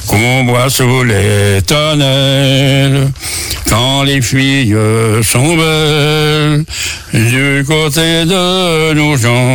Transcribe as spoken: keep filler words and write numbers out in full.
qu'on boit sous les tonnelles, quand les filles sont belles, du côté de nos gens.